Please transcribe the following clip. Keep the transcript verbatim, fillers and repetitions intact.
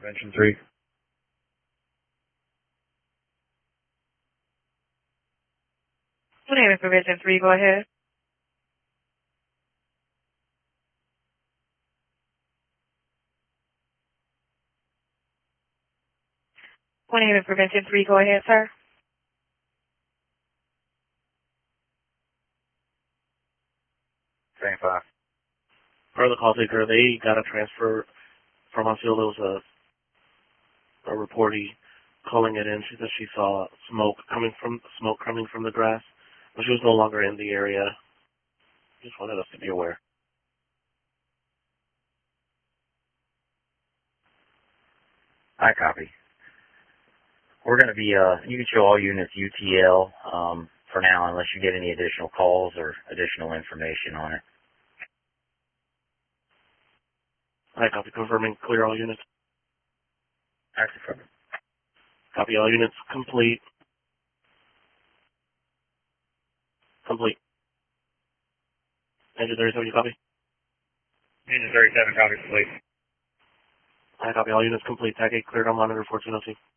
Prevention three. Good evening, Prevention three, go ahead. Good evening, Prevention three, go ahead, sir. Same five. Per the call taker, they got a transfer from Osceola. There was a, a reportee calling it in. She said she saw smoke coming from smoke coming from the grass, but she was no longer in the area. Just wanted us to be aware. I copy. We're going to be, uh, you can show all units U T L um, for now unless you get any additional calls or additional information on it. I copy, confirming clear all units. I confirm. Copy all units complete. Complete. Engine thirty-seven, you copy? Engine thirty-seven, copy complete. I copy all units complete. Tag eight cleared on monitor fourteen oh two.